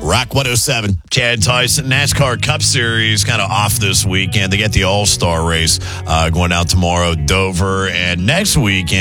Rock 107. Chad Tyson, NASCAR Cup Series kind of off this weekend. They get the All-Star race going out tomorrow, Dover, and next weekend.